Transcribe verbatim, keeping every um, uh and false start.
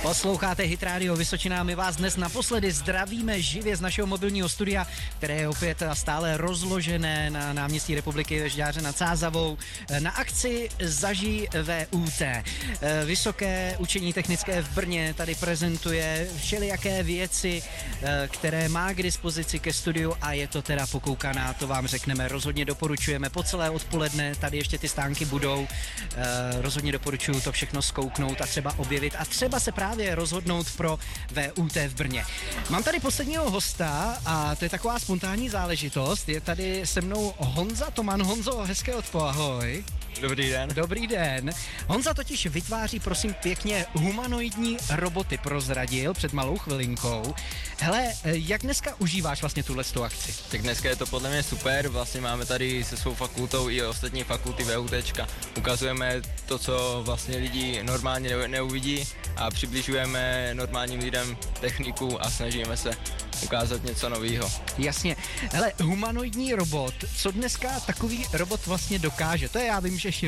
Posloucháte Hit Radio Vysočina, my vás dnes naposledy zdravíme živě z našeho mobilního studia, které je opět stále rozložené na náměstí Republiky ve Žďáře nad Sázavou na akci Zažij V U T. Vysoké učení technické v Brně tady prezentuje všelijaké věci, které má k dispozici ke studiu a je to teda pokoukaná, to vám řekneme, rozhodně doporučujeme po celé odpoledne, tady ještě ty stánky budou, rozhodně doporučuju to všechno zkouknout a třeba objevit a třeba se právě rozhodnout pro V U T v Brně. Mám tady posledního hosta a to je taková spontánní záležitost. Je tady se mnou Honza Toman. Honzo, hezké odpoledne, ahoj. Dobrý den. Dobrý den. Honza totiž vytváří, prosím pěkně, humanoidní roboty, prozradil před malou chvilinkou. Hele, jak dneska užíváš vlastně tuhle akci? Tak dneska je to podle mě super, vlastně máme tady se svou fakultou i ostatní fakulty VUTčka. Ukazujeme to, co vlastně lidi normálně neuvidí a přibližujeme normálním lidem techniku a snažíme se ukázat něco nového. Jasně. Hele, humanoidní robot, co dneska takový robot vlastně dokáže? To je, já vím, že